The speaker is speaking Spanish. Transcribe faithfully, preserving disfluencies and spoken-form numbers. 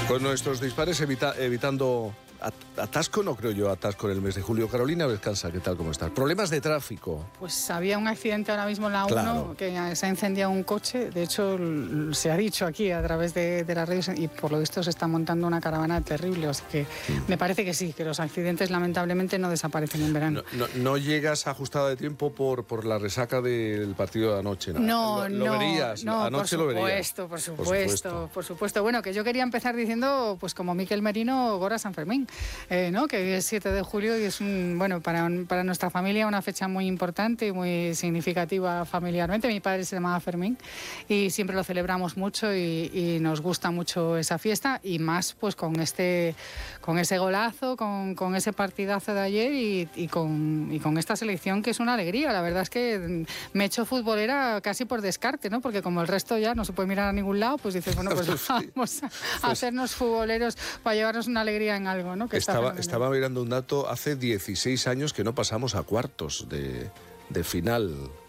Con nuestros dispares evita, evitando atasco, no creo yo, atasco en el mes de julio. Carolina Descansa, ¿qué tal? ¿Cómo estás? Problemas de tráfico. Pues había un accidente ahora mismo en la uno, claro, que se ha incendiado un coche. De hecho, se ha dicho aquí a través de, de las redes y por lo visto se está montando una caravana terrible. Así que mm. me parece que sí, que los accidentes lamentablemente no desaparecen en verano. No, no, no llegas ajustada de tiempo por, por la resaca del partido de anoche, ¿no? No, lo, lo no, verías, no, anoche por lo verías. Supuesto, por supuesto, por supuesto, por supuesto. Bueno, que yo quería empezar diciendo, pues como Miquel Merino, Gora San Fermín, eh, ¿no? Que hoy es siete de julio y es un, bueno, para, para nuestra familia una fecha muy importante y muy significativa familiarmente. Mi padre se llamaba Fermín y siempre lo celebramos mucho y, y nos gusta mucho esa fiesta, y más pues con este, con ese golazo, con, con ese partidazo de ayer y, y, con, y con esta selección que es una alegría. La verdad es que me he hecho futbolera casi por descarte, ¿no? Porque como el resto ya no se puede mirar a ningún lado, pues dices, bueno, pues vamos a, a hacernos futboleros para llevarnos una alegría en algo, ¿no? Que estaba, está Estaba mirando un dato, hace dieciséis años que no pasamos a cuartos de, de final.